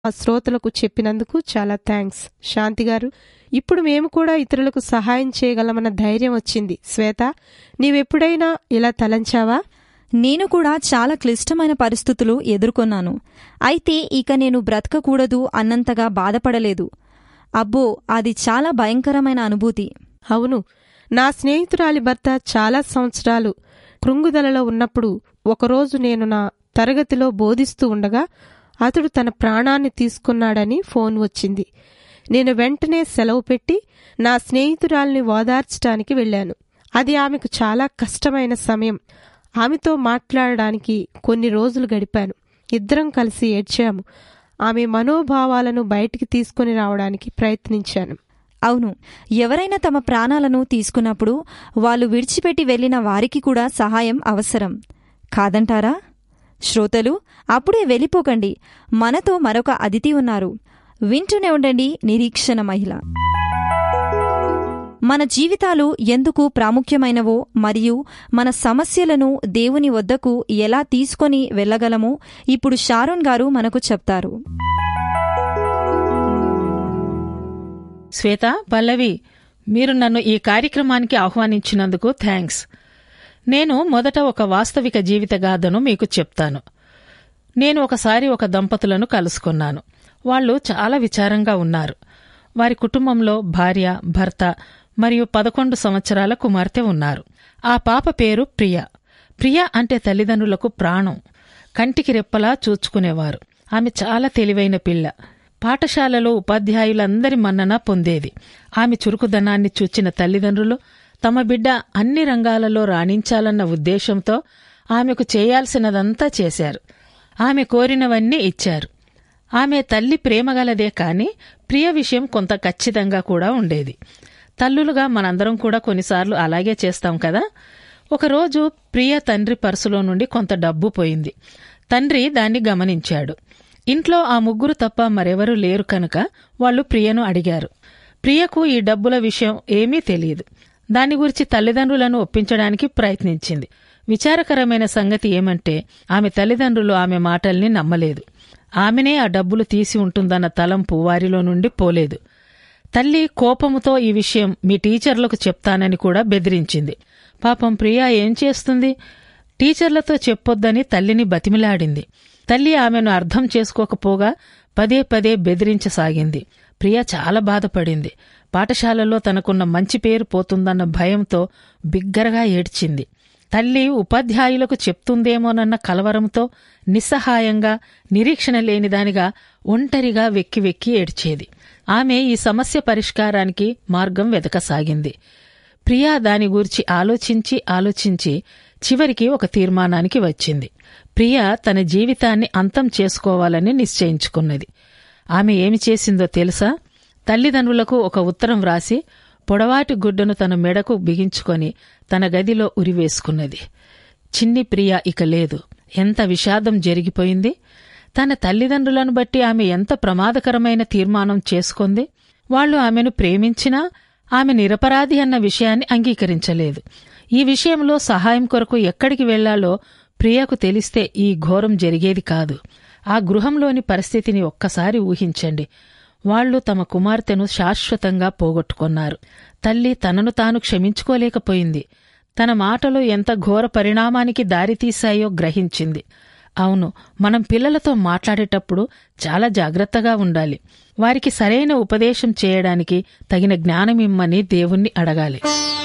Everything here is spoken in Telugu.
ఆ శ్రోతలకు చెప్పినందుకు చాలా థ్యాంక్స్. శాంతిగారు, ఇప్పుడు మేము కూడా ఇతరులకు సహాయం చేయగలమన్న ధైర్యం వచ్చింది. శ్వేత, నీవెప్పుడైనా ఇలా తలంచావా? నేను కూడా చాలా క్లిష్టమైన పరిస్థితులు ఎదుర్కొన్నాను. అయితే ఇక నేను బ్రతకకూడదు అన్నంతగా బాధపడలేదు. అబ్బో, అది చాలా భయంకరమైన అనుభూతి. అవును, నా స్నేహితురాలి భర్త చాలా సంవత్సరాలు కృంగుదలలో ఉన్నప్పుడు ఒకరోజు నేను నా తరగతిలో బోధిస్తూ ఉండగా అతడు తన ప్రాణాన్ని తీసుకున్నాడని ఫోన్ వచ్చింది. నేను వెంటనే సెలవు పెట్టి నా స్నేహితురాల్ని ఓదార్చడానికి వెళ్లాను. అది ఆమెకు చాలా కష్టమైన సమయం. ఆమెతో మాట్లాడడానికి కొన్ని రోజులు గడిపాను. ఇద్దరం కలిసి ఏడ్చాము. ఆమె మనోభావాలను బయటికి తీసుకుని రావడానికి ప్రయత్నించాను. అవును, ఎవరైనా తమ ప్రాణాలను తీసుకున్నప్పుడు వాళ్ళు విడిచిపెట్టి వెళ్లిన వారికి కూడా సహాయం అవసరం కాదంటారా? శ్రోతలు, అప్పుడే వెళ్ళిపోకండి. మనతో మరొక అతిథి ఉన్నారు. వింటూనే ఉండండి నిరీక్షణ మహిళ. మన జీవితాలు ఎందుకు ప్రాముఖ్యమైనవో మరియు మన సమస్యలను దేవుని వద్దకు ఎలా తీసుకొని వెళ్ళగలమో ఇప్పుడు షారోన్ గారు మనకు చెప్తారు. శ్వేత, పల్లవి, మీరు నన్ను ఈ కార్యక్రమానికి ఆహ్వానించినందుకు థ్యాంక్స్. నేను మొదట ఒక వాస్తవిక జీవిత గాథను మీకు చెప్తాను. నేను ఒకసారి ఒక దంపతులను కలుసుకున్నాను. వాళ్లు చాలా విచారంగా ఉన్నారు. వారి కుటుంబంలో భార్య, భర్త మరియు 11 సంవత్సరాల కుమార్తె ఉన్నారు. ఆ పాప పేరు ప్రియ. ప్రియ అంటే తల్లిదండ్రులకు ప్రాణం. కంటికి రెప్పలా చూచుకునేవారు. ఆమె చాలా తెలివైన పిల్ల. పాఠశాలలో ఉపాధ్యాయులందరి మన్నన పొందేది. ఆమె చురుకుదనాన్ని చూచిన తల్లిదండ్రులు తమ బిడ్డ అన్ని రంగాలలో రాణించాలన్న ఉద్దేశంతో ఆమెకు చేయాల్సినదంతా చేశారు. ఆమె కోరినవన్నీ ఇచ్చారు. ఆమె తల్లి ప్రేమగలదే కాని ప్రియ విషయం కొంత ఖచ్చితంగా కూడా ఉండేది. తల్లులుగా మనందరం కూడా కొన్నిసార్లు అలాగే చేస్తాం కదా. ఒకరోజు ప్రియ తండ్రి పర్సులో నుండి కొంత డబ్బు పోయింది. తండ్రి దాన్ని గమనించాడు. ఇంట్లో ఆ ముగ్గురు తప్ప మరెవరూ లేరు కనుక వాళ్లు ప్రియను అడిగారు. ప్రియకు ఈ డబ్బుల విషయం ఏమీ తెలియదు. దాని గురించి తల్లిదండ్రులను ఒప్పించడానికి ప్రయత్నించింది. విచారకరమైన సంగతి ఏమంటే ఆమె తల్లిదండ్రులు ఆమె మాటల్ని నమ్మలేదు. ఆమెనే ఆ డబ్బులు తీసి ఉంటుందన్న తలంపు వారిలో నుండి పోలేదు. తల్లి కోపముతో ఈ విషయం మీ టీచర్లకు చెప్తానని కూడా బెదిరించింది. పాపం ప్రియ ఏం చేస్తుంది? టీచర్లతో చెప్పొద్దని తల్లిని బతిమిలాడింది. తల్లి ఆమెను అర్థం చేసుకోకపోగా పదే పదే బెదిరించసాగింది. ప్రియ చాలా బాధపడింది. పాఠశాలలో తనకున్న మంచి పేరు పోతుందన్న భయంతో బిగ్గరగా ఏడ్చింది. తల్లి ఉపాధ్యాయులకు చెప్తుందేమోనన్న కలవరంతో నిస్సహాయంగా, నిరీక్షణ లేనిదానిగా ఒంటరిగా వెక్కి వెక్కి ఏడ్చేది. ఆమె ఈ సమస్య పరిష్కారానికి మార్గం వెతకసాగింది. ప్రియా దాని గూర్చి ఆలోచించి చివరికి ఒక తీర్మానానికి వచ్చింది. ప్రియా తన జీవితాన్ని అంతం చేసుకోవాలని నిశ్చయించుకున్నది. ఆమె ఏమి చేసిందో తెలుసా? తల్లిదండ్రులకు ఒక ఉత్తరం వ్రాసి పొడవాటి గుడ్డను తన మెడకు బిగించుకొని తన గదిలో ఉరివేసుకున్నది. చిన్ని ప్రియ ఇక లేదు. ఎంత విషాదం జరిగిపోయింది! తన తల్లిదండ్రులను బట్టి ఆమె ఎంత ప్రమాదకరమైన తీర్మానం చేసుకుంది. వాళ్లు ఆమెను ప్రేమించినా ఆమె నిరపరాధి అన్న విషయాన్ని అంగీకరించలేదు. ఈ విషయంలో సహాయం కొరకు ఎక్కడికి వెళ్లాలో ప్రియకు తెలిస్తే ఈ ఘోరం జరిగేది కాదు. ఆ గృహంలోని పరిస్థితిని ఒక్కసారి ఊహించండి. వాళ్లు తమ కుమార్తెను శాశ్వతంగా పోగొట్టుకున్నారు. తల్లి తనను తాను క్షమించుకోలేకపోయింది. తన మాటలు ఎంత ఘోర పరిణామానికి దారితీశాయో గ్రహించింది. అవును, మనం పిల్లలతో మాట్లాడేటప్పుడు చాలా జాగ్రత్తగా ఉండాలి. వారికి సరైన ఉపదేశం చేయడానికి తగిన జ్ఞానమిమ్మని దేవుణ్ణి అడగాలి.